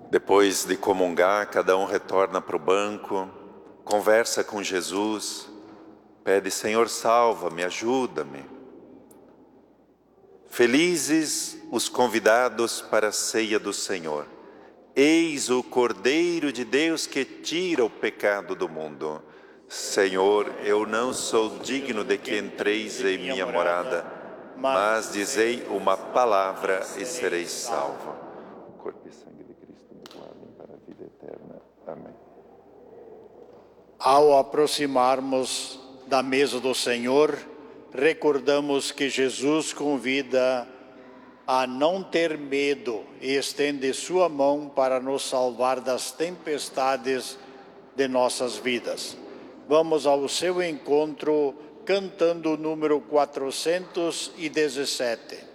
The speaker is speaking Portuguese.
Depois de comungar, cada um retorna para o banco, conversa com Jesus, pede: Senhor, salva-me, ajuda-me. Felizes os convidados para a ceia do Senhor. Eis o Cordeiro de Deus que tira o pecado do mundo. Senhor, eu não sou digno de que entreis em minha morada, mas dizei uma palavra e sereis salvo. O corpo e sangue de Cristo me guardem para a vida eterna. Amém. Ao aproximarmos da mesa do Senhor, recordamos que Jesus convida a não ter medo e estende sua mão para nos salvar das tempestades de nossas vidas. Vamos ao seu encontro cantando o número 417.